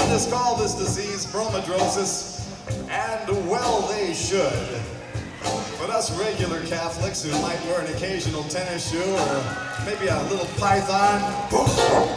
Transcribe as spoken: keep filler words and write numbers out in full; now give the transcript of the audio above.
Scientists call this disease bromidrosis, and well they should. But us regular Catholics who might wear an occasional tennis shoe or maybe a little python,